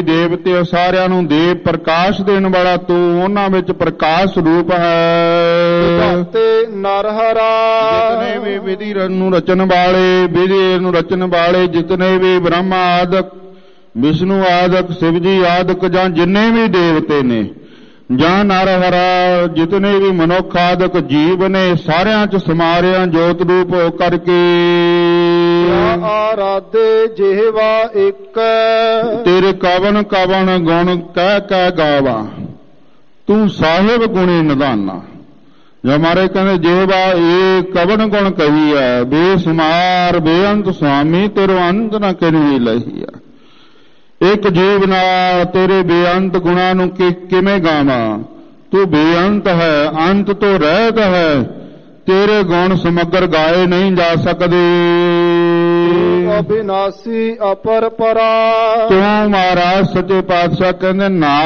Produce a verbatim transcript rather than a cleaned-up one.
ਦੇਵਤੇ ਸਾਰਿਆਂ ਨੂੰ ਦੇਵ ਪ੍ਰਕਾਸ਼ ਦੇਣ ਵਾਲਾ ਤੂੰ ਉਹਨਾਂ ਵਿੱਚ ਪ੍ਰਕਾਸ਼ ਰੂਪ ਹੈ। ਤੇ ਨਰਹਰਾ ਜਿਤਨੇ ਵੀ ਵਿਧੀ ਨੂੰ ਰਚਨ ਵਾਲੇ ਵਿਧੀ ਨੂੰ ਰਚਨ ਵਾਲੇ ਜਿਤਨੇ ਵੀ ਬ੍ਰਹਮਾ ਆਦਿਕ ਵਿਸ਼ਨੂੰ ਆਦਿਕ ਸ਼ਿਵ ਜੀ ਆਦਿਕ ਜਾਂ ਜਿੰਨੇ ਵੀ ਦੇਵਤੇ ਨੇ ਜਾਂ ਨਰਹਰਾ ਜਿਤਨੇ ਵੀ ਮਨੁੱਖ ਆਦਿਕ ਜੀਵ ਨੇ ਸਾਰਿਆਂ ਚ ਸਮਾਰਿਆ ਜੋਤ ਰੂਪ ਹੋ ਕਰਕੇ ਆਰਾਧੇ ਜਿਹਵਾ ਇੱਕ ਤੇਰੇ ਕਵਨ ਕਵਨ ਗੁਣ ਕਹਿ ਕਹਿ ਗਾਵਾ ਤੂੰ ਸਾਹਿਬ ਗੁਣੀ ਨਿਧਾਨਾ। ਜੋ ਹਮਾਰੇ ਕਹਿੰਦੇ ਜਿਹਵਾ ਇਹ ਕਵਨ ਗੁਣ ਕਹੀ ਹੈ ਬੇਸੁਮਾਰ ਬੇਅੰਤ ਸੁਆਮੀ ਤੇਰੋ ਅੰਤ ਨਾ ਕਰੀ ਲਈ ਆ। ਇੱਕ ਜੀਵ ਨਾਲ ਤੇਰੇ ਬੇਅੰਤ ਗੁਣਾਂ ਨੂੰ ਕਿਵੇਂ ਗਾਵਾਂ? ਤੂੰ ਬੇਅੰਤ ਹੈ, ਅੰਤ ਤੋਂ ਰਹਿਤ ਹੈ, ਤੇਰੇ ਗੁਣ ਸਮਗਰ ਗਾਏ ਨਹੀਂ ਜਾ ਸਕਦੇ। ਅਬਿਨਾਸੀ ਅਪਰਪਰਾ ਤੂੰ ਮਹਾਰਾਜ ਸੱਚੇ ਪਾਤਸ਼ਾਹ ਕਹਿੰਦੇ ਨਾ